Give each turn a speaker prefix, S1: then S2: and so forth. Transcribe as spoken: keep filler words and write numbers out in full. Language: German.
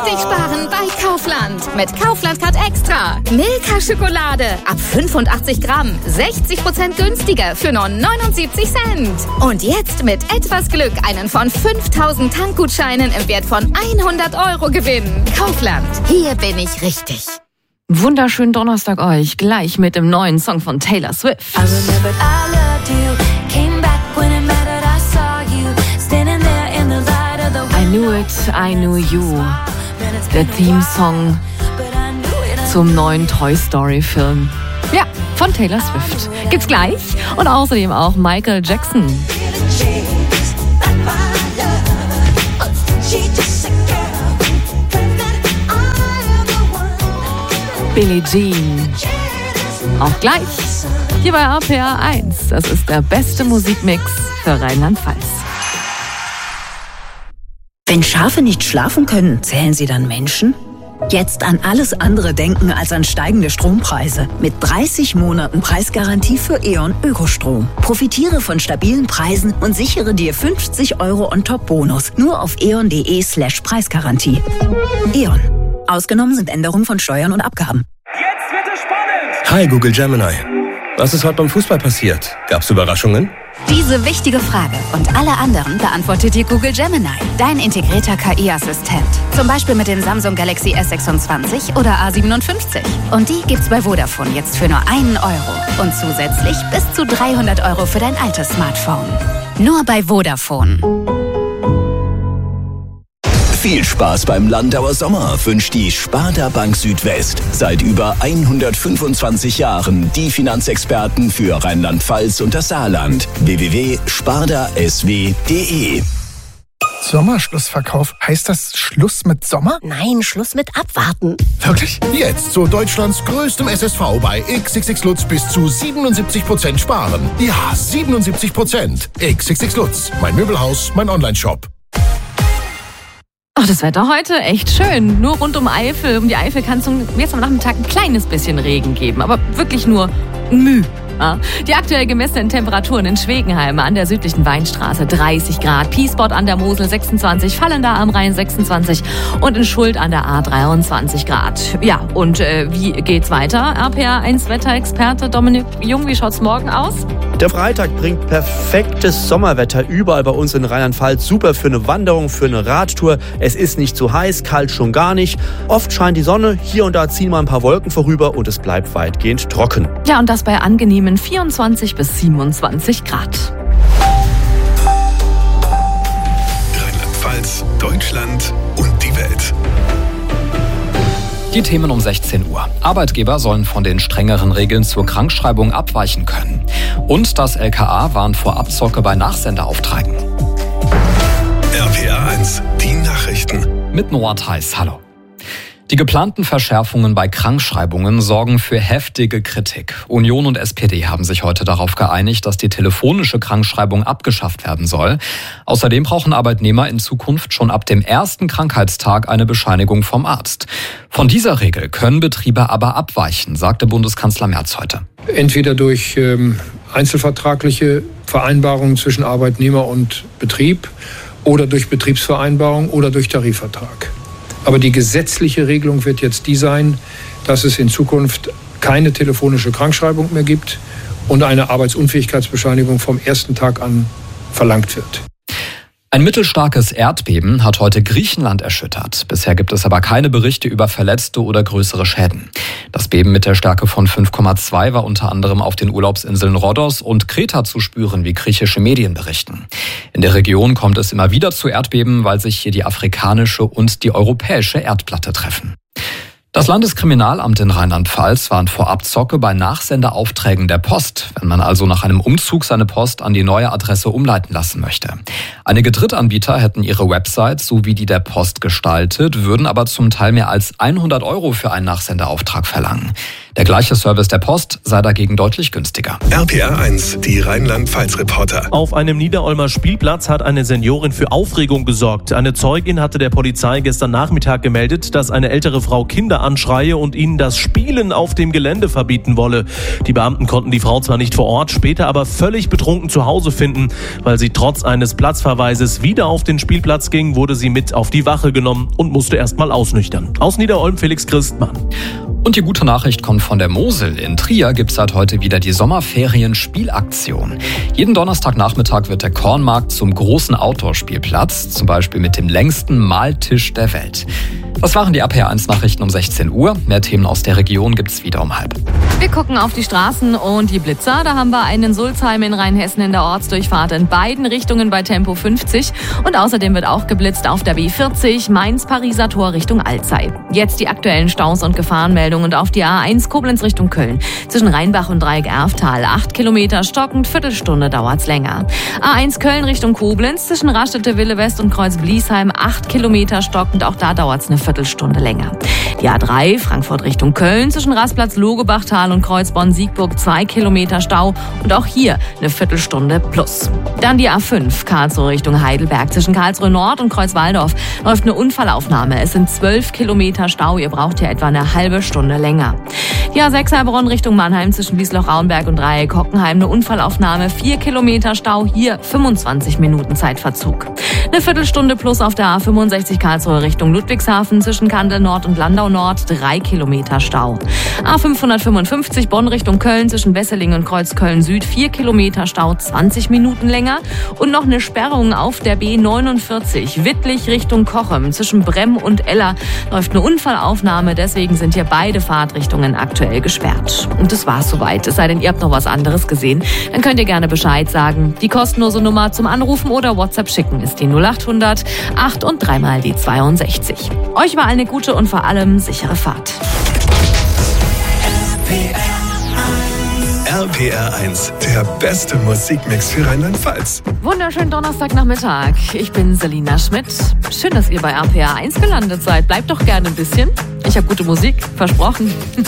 S1: Richtig sparen bei Kaufland. Mit Kaufland Card Extra. Milka Schokolade ab fünfundachtzig Gramm. sechzig Prozent günstiger für nur neunundsiebzig Cent. Und jetzt mit etwas Glück einen von fünftausend Tankgutscheinen im Wert von hundert Euro gewinnen. Kaufland. Hier bin ich richtig.
S2: Wunderschönen Donnerstag euch. Gleich mit dem neuen Song von Taylor Swift. I Knew It, I Knew You. Der Theme-Song zum neuen Toy Story-Film. Ja, von Taylor Swift. Gibt's gleich. Und außerdem auch Michael Jackson. Billie Jean. Auch gleich. Hier bei R P R eins. Das ist der beste Musikmix für Rheinland-Pfalz.
S3: Wenn Schafe nicht schlafen können, zählen sie dann Menschen? Jetzt an alles andere denken als an steigende Strompreise. Mit dreißig Monaten Preisgarantie für E.ON Ökostrom. Profitiere von stabilen Preisen und sichere dir fünfzig Euro on-top-Bonus. Nur auf eon.de slash Preisgarantie. E.ON. Ausgenommen sind Änderungen von Steuern und Abgaben.
S4: Jetzt wird es spannend!
S5: Hi Google Gemini. Was ist heute beim Fußball passiert? Gab's Überraschungen?
S1: Diese wichtige Frage und alle anderen beantwortet dir Google Gemini, dein integrierter K I-Assistent. Zum Beispiel mit dem Samsung Galaxy S sechsundzwanzig oder A siebenundfünfzig. Und die gibt's bei Vodafone jetzt für nur einen Euro. Und zusätzlich bis zu dreihundert Euro für dein altes Smartphone. Nur bei Vodafone.
S6: Viel Spaß beim Landauer Sommer wünscht die Sparda Bank Südwest. Seit über hundertfünfundzwanzig Jahren die Finanzexperten für Rheinland-Pfalz und das Saarland. w w w punkt sparda s w punkt d e
S7: Sommerschlussverkauf. Heißt das Schluss mit Sommer?
S8: Nein, Schluss mit Abwarten.
S7: Wirklich?
S9: Jetzt zu Deutschlands größtem S S V bei X X X Lutz bis zu siebenundsiebzig Prozent sparen. Ja, siebenundsiebzig Prozent. X X X Lutz. Mein Möbelhaus, mein Onlineshop.
S2: Ach, das Wetter heute echt schön. Nur rund um Eifel, um die Eifel kann es jetzt am Nachmittag ein kleines bisschen Regen geben. Aber wirklich nur Müh. Ja. Die aktuell gemessenen Temperaturen in Schwegenheim an der südlichen Weinstraße dreißig Grad, Piesport an der Mosel sechsundzwanzig, Fallenda am Rhein sechsundzwanzig und in Schuld an der A dreiundzwanzig Grad. Ja, und äh, wie geht's weiter? R P R eins Wetterexperte Dominik Jung, wie schaut's morgen aus?
S10: Der Freitag bringt perfektes Sommerwetter überall bei uns in Rheinland-Pfalz. Super für eine Wanderung, für eine Radtour. Es ist nicht zu heiß, kalt schon gar nicht. Oft scheint die Sonne, hier und da ziehen mal ein paar Wolken vorüber und es bleibt weitgehend trocken.
S2: Ja, und das bei angenehmen vierundzwanzig bis siebenundzwanzig Grad.
S11: Rheinland-Pfalz, Deutschland und die Welt.
S12: Die Themen um sechzehn Uhr. Arbeitgeber sollen von den strengeren Regeln zur Krankschreibung abweichen können. Und das L K A warnt vor Abzocke bei Nachsenderaufträgen.
S11: R P R eins, die Nachrichten.
S12: Mit Noah Theis, hallo. Die geplanten Verschärfungen bei Krankschreibungen sorgen für heftige Kritik. Union und S P D haben sich heute darauf geeinigt, dass die telefonische Krankschreibung abgeschafft werden soll. Außerdem brauchen Arbeitnehmer in Zukunft schon ab dem ersten Krankheitstag eine Bescheinigung vom Arzt. Von dieser Regel können Betriebe aber abweichen, sagte Bundeskanzler Merz heute.
S13: Entweder durch ähm, einzelvertragliche Vereinbarungen zwischen Arbeitnehmer und Betrieb oder durch Betriebsvereinbarung oder durch Tarifvertrag. Aber die gesetzliche Regelung wird jetzt die sein, dass es in Zukunft keine telefonische Krankschreibung mehr gibt und eine Arbeitsunfähigkeitsbescheinigung vom ersten Tag an verlangt wird.
S12: Ein mittelstarkes Erdbeben hat heute Griechenland erschüttert. Bisher gibt es aber keine Berichte über Verletzte oder größere Schäden. Das Beben mit der Stärke von fünf Komma zwei war unter anderem auf den Urlaubsinseln Rhodos und Kreta zu spüren, wie griechische Medien berichten. In der Region kommt es immer wieder zu Erdbeben, weil sich hier die afrikanische und die europäische Erdplatte treffen. Das Landeskriminalamt in Rheinland-Pfalz warnt vor Abzocke bei Nachsenderaufträgen der Post, wenn man also nach einem Umzug seine Post an die neue Adresse umleiten lassen möchte. Einige Drittanbieter hätten ihre Website sowie die der Post gestaltet, würden aber zum Teil mehr als hundert Euro für einen Nachsenderauftrag verlangen. Der gleiche Service der Post sei dagegen deutlich günstiger.
S11: R P R eins, die Rheinland-Pfalz-Reporter.
S14: Auf einem Niederolmer Spielplatz hat eine Seniorin für Aufregung gesorgt. Eine Zeugin hatte der Polizei gestern Nachmittag gemeldet, dass eine ältere Frau Kinder anschreie und ihnen das Spielen auf dem Gelände verbieten wolle. Die Beamten konnten die Frau zwar nicht vor Ort, später aber völlig betrunken zu Hause finden. Weil sie trotz eines Platzverweises wieder auf den Spielplatz ging, wurde sie mit auf die Wache genommen und musste erst mal ausnüchtern. Aus Niederolm Felix Christmann.
S12: Und die gute Nachricht kommt von der Mosel. In Trier gibt es seit heute wieder die Sommerferien-Spielaktion. Jeden Donnerstagnachmittag wird der Kornmarkt zum großen Outdoor-Spielplatz, zum Beispiel mit dem längsten Maltisch der Welt. Das waren die R P R eins Nachrichten um sechzehn Uhr. Mehr Themen aus der Region gibt's wieder um halb.
S2: Wir gucken auf die Straßen und die Blitzer. Da haben wir einen in Sulzheim in Rheinhessen in der Ortsdurchfahrt in beiden Richtungen bei Tempo fünfzig. Und außerdem wird auch geblitzt auf der B vierzig Mainz-Pariser Tor Richtung Alzey. Jetzt die aktuellen Staus und Gefahrenmeldungen und auf die A eins Koblenz Richtung Köln. Zwischen Rheinbach und Dreieck-Erftal acht Kilometer stockend, Viertelstunde dauert's länger. A eins Köln Richtung Koblenz zwischen Raststätte Wille West und Kreuz Bliesheim acht Kilometer stockend, auch da dauert's eine Viertelstunde länger. Die A drei Frankfurt Richtung Köln zwischen Rastplatz Logebachtal und Kreuz Bonn-Siegburg zwei Kilometer Stau und auch hier eine Viertelstunde plus. Dann die A fünf Karlsruhe Richtung Heidelberg zwischen Karlsruhe Nord und Kreuz Walldorf läuft eine Unfallaufnahme. Es sind zwölf Kilometer Stau, ihr braucht hier etwa eine halbe Stunde länger. Die A sechs Heilbronn Richtung Mannheim zwischen Wiesloch-Rauenberg und Dreieck-Hockenheim eine Unfallaufnahme, vier Kilometer Stau, hier fünfundzwanzig Minuten Zeitverzug. Eine Viertelstunde plus auf der A fünfundsechzig Karlsruhe Richtung Ludwigshafen zwischen Kandel Nord und Landau Nord, drei Kilometer Stau. A fünfhundertfünfundfünfzig Bonn Richtung Köln zwischen Wesseling und Kreuzköln Süd, vier Kilometer Stau, zwanzig Minuten länger. Und noch eine Sperrung auf der B neunundvierzig Wittlich Richtung Cochem zwischen Bremm und Eller läuft eine Unfallaufnahme, deswegen sind hier beide Fahrtrichtungen aktuell gesperrt. Und das war's soweit. Es sei denn, ihr habt noch was anderes gesehen, dann könnt ihr gerne Bescheid sagen. Die kostenlose Nummer zum Anrufen oder WhatsApp schicken ist die null achthundert acht und dreimal die zweiundsechzig. Euch war eine gute und vor allem sichere Fahrt.
S11: R P R eins, der beste Musikmix für Rheinland-Pfalz.
S2: Wunderschönen Donnerstagnachmittag. Ich bin Selina Schmidt. Schön, dass ihr bei R P R eins gelandet seid. Bleibt doch gerne ein bisschen. Ich habe gute Musik, versprochen.